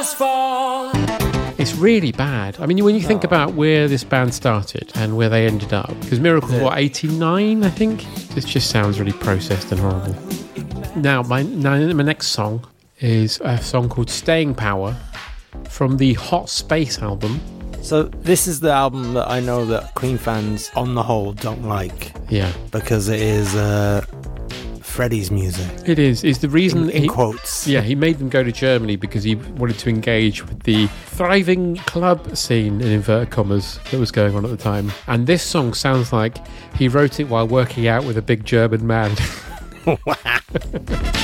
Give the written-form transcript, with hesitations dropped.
It's really bad. I mean, when you think about where this band started and where they ended up, because Miracle, 89, I think? This just sounds really processed and horrible. Now, my next song is a song called Staying Power from the Hot Space album. So this is the album that I know that Queen fans, on the whole, don't like. Yeah. Because it is Freddie's music. It is. It's the reason... In quotes. Yeah, he made them go to Germany because he wanted to engage with the thriving club scene, in inverted commas, that was going on at the time. And this song sounds like he wrote it while working out with a big German man. Wow.